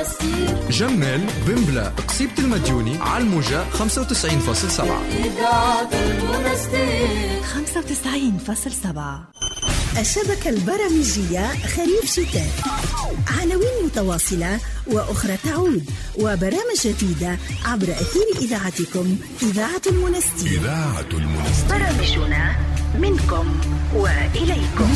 جمال بمبلا قصيبة المديوني على الموجة 95.7 إذاعة المنستير 95.7. الشبكة البرامجية خريف شتاء، عناوين متواصلة وأخرى تعود، وبرامج جديدة عبر أثير إذاعتكم إذاعة المنستير. إذاعة المنستير، برامجنا منكم وإليكم.